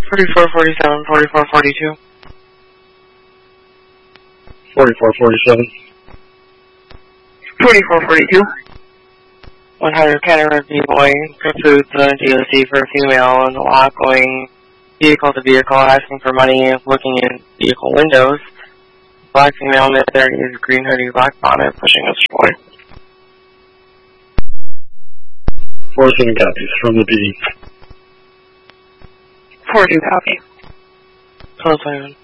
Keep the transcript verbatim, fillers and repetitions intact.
forty-four forty-seven, forty-four forty-two. forty-four forty-seven. forty-four forty-two. one hundred Kennemer B-Boy pursues the D O C for a female in the lot going vehicle to vehicle asking for money, looking in vehicle windows. Black female, mid-thirties, green hoodie, black bonnet, pushing a boy. fourteen copies from the B. fourteen copy. Close,